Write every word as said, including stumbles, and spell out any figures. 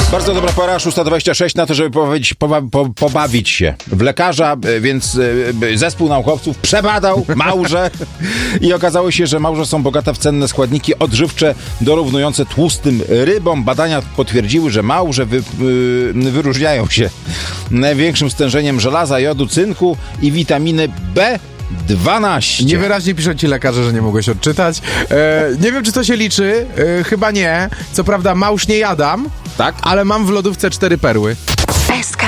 Bardzo dobra pora, szósta dwadzieścia sześć na to, żeby pobawić, poba, po, pobawić się w lekarza, więc zespół naukowców przebadał małże i okazało się, że małże są bogate w cenne składniki odżywcze dorównujące tłustym rybom. Badania potwierdziły, że małże wy, yy, wyróżniają się największym stężeniem żelaza, jodu, cynku i witaminy B dwanaście. Niewyraźnie piszą ci lekarze, że nie mogłeś odczytać. E, nie wiem, czy to się liczy. E, chyba nie. Co prawda małż nie jadam, tak? ale mam w lodówce cztery perły. S K